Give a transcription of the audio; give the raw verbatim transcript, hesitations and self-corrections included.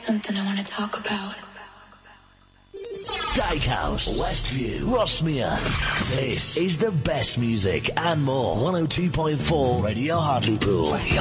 something I want to talk about. Dykehouse, Westview, Rossmere. This is the best music and more. one oh two point four Radio Hartlepool. Radio